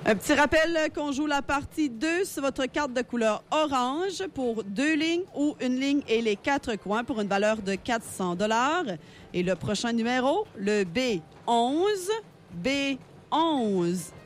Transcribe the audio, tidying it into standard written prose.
Un petit rappel qu'on joue la partie 2 sur votre carte de couleur orange pour 2 lignes ou une ligne et les 4 coins pour une valeur de 400 $. Et le prochain numéro, le B11. B11.